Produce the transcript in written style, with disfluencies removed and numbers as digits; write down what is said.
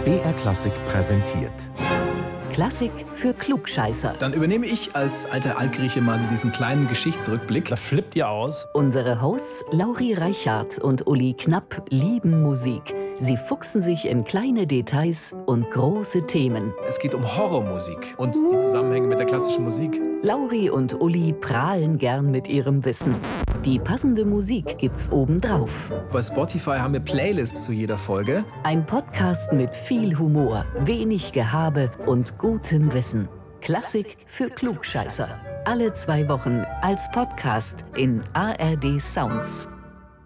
BR Klassik präsentiert. Klassik für Klugscheißer. Dann übernehme ich als alter Altgrieche mal so diesen kleinen Geschichtsrückblick. Da flippt ihr aus. Unsere Hosts Lauri Reichardt und Uli Knapp lieben Musik. Sie fuchsen sich in kleine Details und große Themen. Es geht um Horrormusik und die Zusammenhänge mit der klassischen Musik. Lauri und Uli prahlen gern mit ihrem Wissen. Die passende Musik gibt's obendrauf. Bei Spotify haben wir Playlists zu jeder Folge. Ein Podcast mit viel Humor, wenig Gehabe und gutem Wissen. Klassik für Klugscheißer. Alle 2 Wochen als Podcast in ARD Sounds.